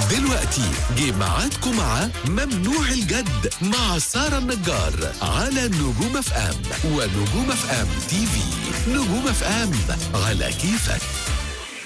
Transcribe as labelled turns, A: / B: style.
A: دلوقتي جه ميعادكم مع ممنوع الجد مع سارة النجار على نجوم اف ام ونجوم اف ام تي في. نجوم اف ام على كيفك.